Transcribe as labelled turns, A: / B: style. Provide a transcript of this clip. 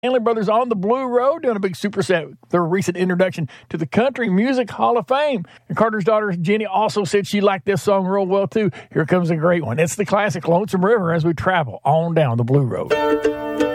A: Stanley Brothers on the Blue Road doing a big superset. Their recent introduction to the Country Music Hall of Fame. And Carter's daughter, Jenny, also said she liked this song real well, too. Here comes a great one. It's the classic Lonesome River as we travel on down the Blue Road.